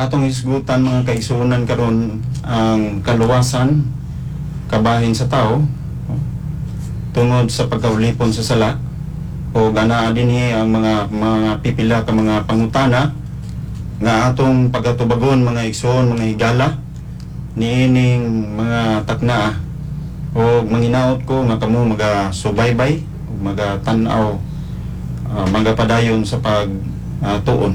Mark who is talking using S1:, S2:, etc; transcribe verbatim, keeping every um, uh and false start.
S1: atong isgutan mga kaigsunan karon ang kaluwasan kabahin sa tao tungod sa pagkaulipon sa sala o ganaa dinhi ang mga mga pipila ka mga pangutana nga atong pagatubagon mga igsoon, mga higala niining mga takna o manginaot ko nga kamo magasubaybay o magatan-aw uh, magapadayon sa pag uh, tuon